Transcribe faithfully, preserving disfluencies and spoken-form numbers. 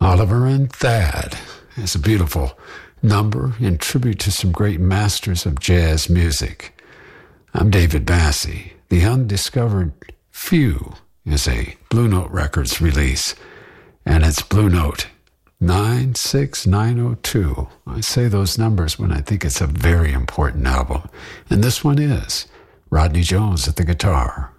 Oliver and Thad is a beautiful number in tribute to some great masters of jazz music. I'm David Bassey. The Undiscovered Few is a Blue Note Records release, and it's Blue Note nine six nine oh two. I say those numbers when I think it's a very important album, and this one is Rodney Jones at the guitar.